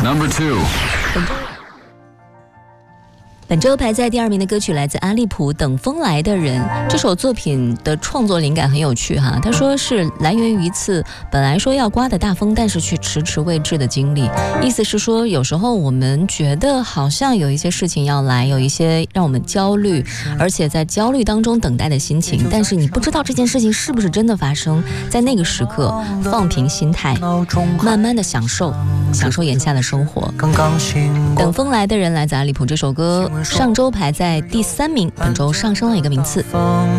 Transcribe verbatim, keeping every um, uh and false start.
Number two。 本周排在第二名的歌曲来自阿利普《等风来的人》。这首作品的创作灵感很有趣哈，他说是来源于一次本来说要刮的大风，但是却迟迟未至的经历。意思是说，有时候我们觉得好像有一些事情要来，有一些让我们焦虑，而且在焦虑当中等待的心情，但是你不知道这件事情是不是真的发生。在那个时刻，放平心态，慢慢的享受，享受眼下的生活。等风来的人来自阿利普，这首歌上周排在第三名，本周上升了一个名次。